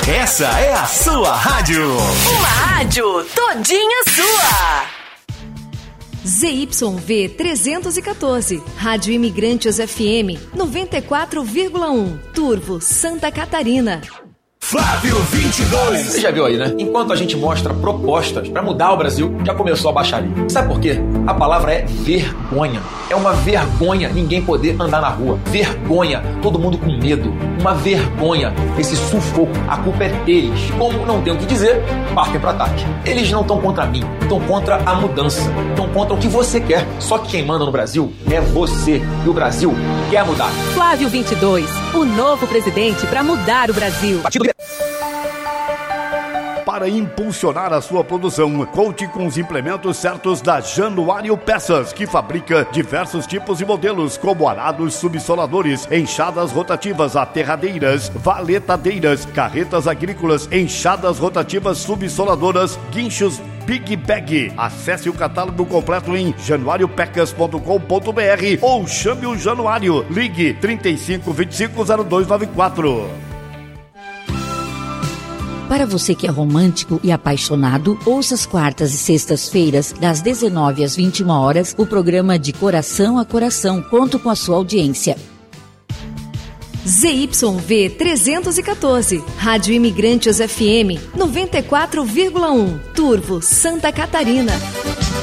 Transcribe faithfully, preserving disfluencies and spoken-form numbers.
Essa é a sua rádio. Uma rádio todinha sua. Z Y V trezentos e quatorze, Rádio Imigrantes F M noventa e quatro vírgula um, Turvo, Santa Catarina. Flávio vinte e dois. Você já viu aí, né? Enquanto a gente mostra propostas para mudar o Brasil, já começou a baixaria. Sabe por quê? A palavra é vergonha. É uma vergonha ninguém poder andar na rua. Vergonha, todo mundo com medo. Uma vergonha, esse sufoco. A culpa é deles. Como não tem o que dizer, partem para ataque. Eles não estão contra mim, estão contra a mudança. Estão contra o que você quer. Só que quem manda no Brasil é você. E o Brasil quer mudar. Flávio vinte e dois, o novo presidente para mudar o Brasil. Partido Para impulsionar a sua produção, conte com os implementos certos da Januário Peças, que fabrica diversos tipos e modelos, como arados subsoladores, enxadas rotativas, aterradeiras, valetadeiras, carretas agrícolas, enxadas rotativas subsoladoras, guinchos Big Bag. Acesse o catálogo completo em januário pecas ponto com ponto b r ou chame o Januário. Ligue trinta e cinco, vinte e cinco, zero dois nove quatro. Para você que é romântico e apaixonado, ouça as quartas e sextas-feiras, das dezenove às vinte e uma horas, o programa De Coração a Coração. Conto com a sua audiência. Z Y V trezentos e quatorze, Rádio Imigrantes F M noventa e quatro vírgula um, Turvo, Santa Catarina.